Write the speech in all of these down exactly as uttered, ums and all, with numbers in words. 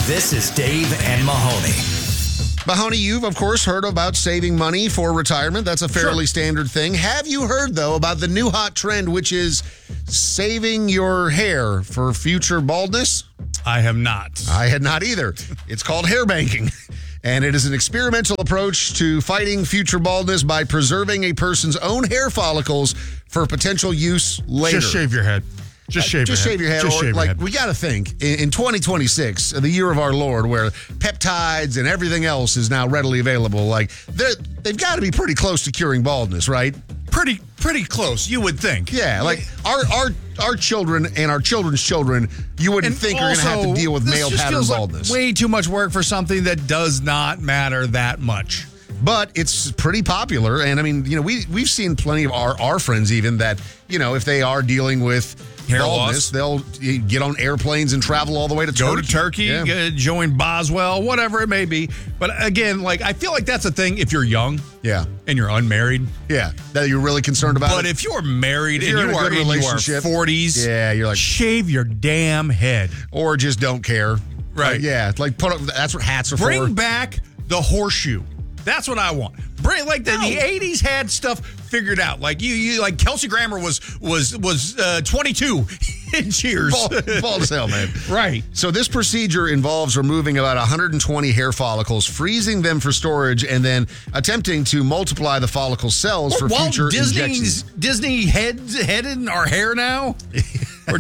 This is Dave and Mahoney. Mahoney, you've, of course, heard about saving money for retirement. That's a fairly sure. standard thing. Have you heard, though, about the new hot trend, which is saving your hair for future baldness? I have not. I had not either. It's called hair banking, and it is an experimental approach to fighting future baldness by preserving a person's own hair follicles for potential use later. Just shave your head. Just shave Just your shave head. your head. Just or, shave your like, head. we got to think, in, in twenty twenty-six, the year of our Lord, where peptides and everything else is now readily available, like, they've got to be pretty close to curing baldness, right? Pretty pretty close, you would think. Yeah, like, our our our children and our children's children, you wouldn't And think are going to have to deal with this male just pattern feels baldness. Like way too much work for something that does not matter that much. But it's pretty popular, and I mean, you know, we we've seen plenty of our our friends even that, you know, if they are dealing with hair baldness, loss, they'll get on airplanes and travel all the way to go Turkey. to Turkey, Yeah. uh, join Boswell, whatever it may be. But again, like, I feel like that's a thing if you're young, Yeah, and you're unmarried. yeah, that you're really concerned about. But it. if you're married If and you're you in a are good in your relationship, forties, yeah, you're like, shave your damn head. or just don't care, Right. Like, yeah, like put up. That's what hats are Bring for. back the horseshoe. That's what I want. Bring like the, No. the eighties had stuff figured out. Like you, you like Kelsey Grammer was was was uh, twenty-two in Cheers. Bald, bald as hell, man. Right. So this procedure involves removing about one hundred twenty hair follicles, freezing them for storage, and then attempting to multiply the follicle cells for Walt future Disney's injections. Disney heads headed in our hair now. Or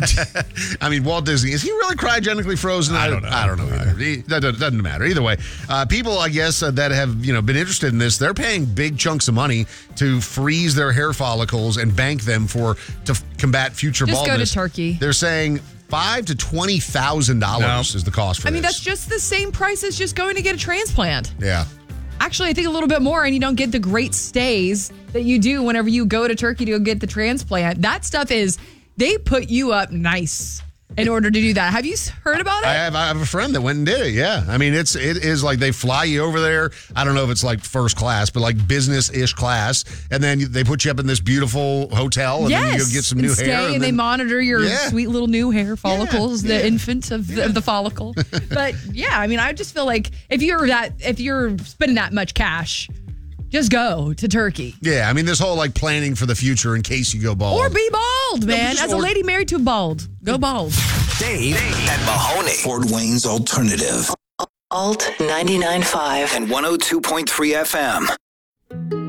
I mean, Walt Disney, is he really cryogenically frozen? I don't know. I don't know either. He- That doesn't doesn't matter. Either way, uh, people, I guess, uh, that have, you know, been interested in this, they're paying big chunks of money to freeze their hair follicles and bank them for to f- combat future Just go to baldness. Turkey. They're saying five to twenty thousand dollars No. is the cost for I mean, this. that's just the same price as just going to get a transplant. yeah. Actually, I think a little bit more, and you don't get the great stays that you do whenever you go to Turkey to go get the transplant. That stuff is, they put you up nice in order to do that. Have you heard about it? I have, I have a friend that went and did it. Yeah, I mean, it's it is like they fly you over there. I don't know if it's like first class, but like business ish class, and then they put you up in this beautiful hotel, and yes. then you go get some and new stay, hair, and, they then- monitor your Yeah. sweet little new hair follicles, yeah. the infant of the, of the follicle. But yeah, I mean, I just feel like if you're that, if you're spending that much cash, just go to Turkey. Yeah, I mean, this whole like planning for the future in case you go bald. Or be bald, man. just- As a or- lady married to a bald, go bald. Dave and Mahoney. Fort Wayne's Alternative. Alt ninety-nine point five. And one oh two point three F M.